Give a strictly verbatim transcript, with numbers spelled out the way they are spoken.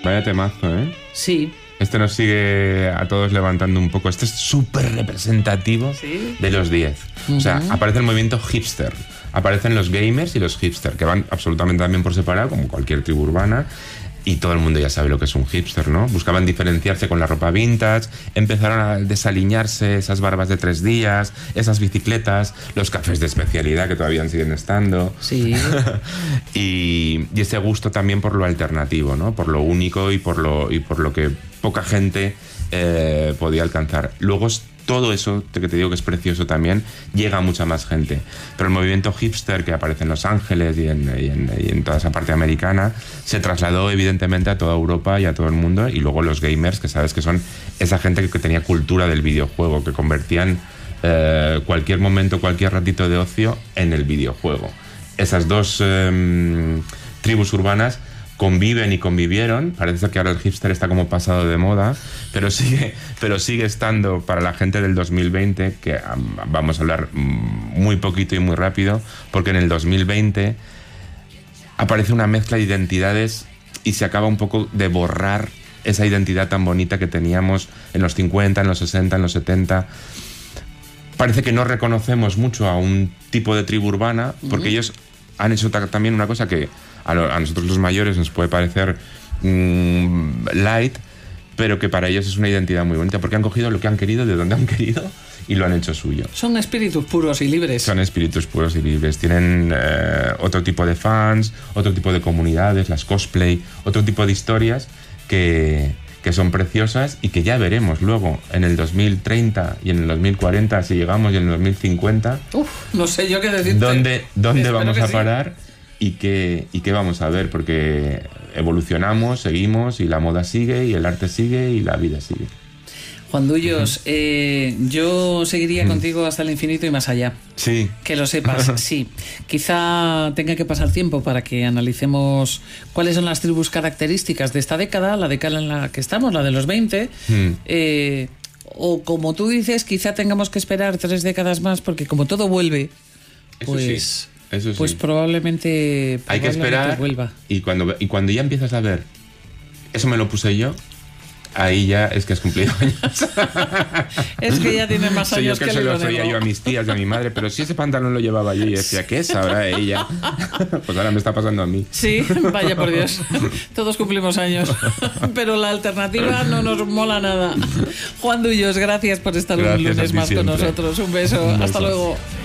Vaya temazo, ¿eh? Sí. Este nos sigue a todos levantando un poco. Este es súper representativo ¿Sí? de los diez. Uh-huh. O sea, aparece el movimiento hipster. Aparecen los gamers y los hipster, que van absolutamente también por separado, como cualquier tribu urbana. Y todo el mundo ya sabe lo que es un hipster, ¿no? Buscaban diferenciarse con la ropa vintage, empezaron a desaliñarse esas barbas de tres días, esas bicicletas, los cafés de especialidad que todavía siguen estando. Sí. y, y ese gusto también por lo alternativo, ¿no? Por lo único y por lo, y por lo que poca gente eh, podía alcanzar. Luego todo eso, que te digo que es precioso también, llega a mucha más gente. Pero el movimiento hipster que aparece en Los Ángeles y en, y en, y en toda esa parte americana se trasladó evidentemente a toda Europa y a todo el mundo. Y luego los gamers, que sabes que son esa gente que, que tenía cultura del videojuego, que convertían eh, cualquier momento, cualquier ratito de ocio en el videojuego. Esas dos eh, tribus urbanas conviven y convivieron. Parece que ahora el hipster está como pasado de moda, pero sigue, pero sigue estando para la gente del dos mil veinte, que um, vamos a hablar muy poquito y muy rápido, porque en el dos mil veinte aparece una mezcla de identidades y se acaba un poco de borrar esa identidad tan bonita que teníamos en los cincuenta, en los sesenta, en los setenta. Parece que no reconocemos mucho a un tipo de tribu urbana, porque uh-huh. ellos han hecho ta- también una cosa que a, lo, a nosotros los mayores nos puede parecer mmm, light, pero que para ellos es una identidad muy bonita, porque han cogido lo que han querido, de donde han querido, y lo han hecho suyo. Son espíritus puros y libres. Son espíritus puros y libres. Tienen eh, otro tipo de fans, otro tipo de comunidades, las cosplay, otro tipo de historias que, que son preciosas y que ya veremos luego en el dos mil treinta y en el dos mil cuarenta, si llegamos, y en el dos mil cincuenta. Uf, no sé yo qué decirte. ¿Dónde, dónde vamos a sí. parar y qué, y qué vamos a ver? Porque evolucionamos, seguimos, y la moda sigue, y el arte sigue, y la vida sigue. Juan Dullos, uh-huh. eh, yo seguiría uh-huh. contigo hasta el infinito y más allá. Sí. Que lo sepas, sí. Quizá tenga que pasar tiempo para que analicemos cuáles son las tribus características de esta década, la década en la que estamos, la de los veinte. Uh-huh. Eh, o como tú dices, quizá tengamos que esperar tres décadas más, porque como todo vuelve, Eso pues... sí. Eso sí. Pues probablemente, probablemente hay que esperar vuelva. Y cuando, y cuando ya empiezas a ver, eso me lo puse yo, ahí ya es que has cumplido años. Es que ya tienes más años sí, que, que el eso lo sabía yo a mis tías y a mi madre, pero si ese pantalón lo llevaba yo y decía, ¿qué sabrá ella? Pues ahora me está pasando a mí. Sí, vaya por Dios. Todos cumplimos años, pero la alternativa no nos mola nada. Juan Dullos, gracias por estar gracias un lunes más siempre. Con nosotros. Un beso. Un beso. Hasta luego.